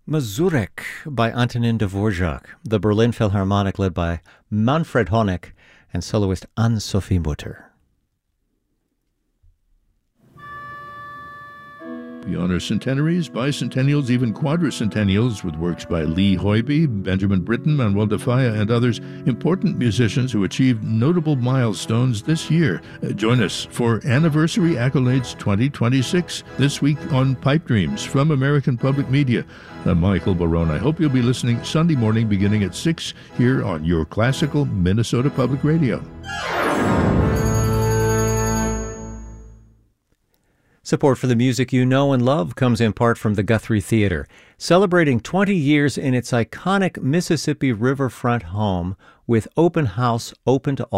Mazurek by Antonin Dvorak, the Berlin Philharmonic led by Manfred Honeck and soloist Anne-Sophie Mutter. We honor centenaries, bicentennials, even quadricentennials with works by Lee Hoybe, Benjamin Britten, Manuel de Falla, and others, important musicians who achieved notable milestones this year. Join us for Anniversary Accolades 2026 this week on Pipe Dreams from American Public Media. I'm Michael Barone. I hope you'll be listening Sunday morning beginning at 6 here on your classical Minnesota Public Radio. Support for the music you know and love comes in part from the Guthrie Theater, celebrating 20 years in its iconic Mississippi riverfront home with open house open to all.